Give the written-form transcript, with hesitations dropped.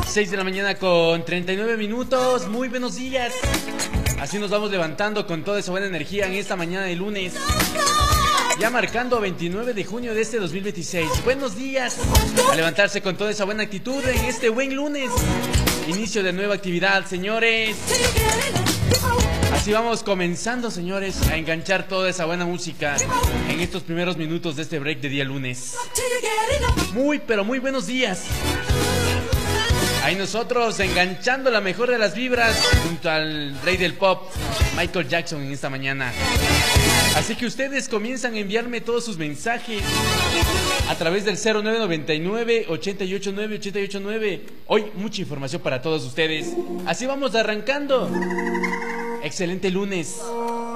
6 de la mañana con 39 minutos. Muy buenos días. Así nos vamos levantando con toda esa buena energía en esta mañana de lunes. Ya marcando 29 de junio de este 2026. Buenos días. A levantarse con toda esa buena actitud en este buen lunes. Inicio de nueva actividad, señores. Así vamos comenzando, señores, a enganchar toda esa buena música en estos primeros minutos de este break de día lunes. Muy, pero muy buenos días. Ahí nosotros enganchando la mejor de las vibras junto al rey del pop, Michael Jackson, en esta mañana. Así que ustedes comienzan a enviarme todos sus mensajes a través del 0999-889-889. Hoy mucha información para todos ustedes. Así vamos arrancando. Excelente lunes.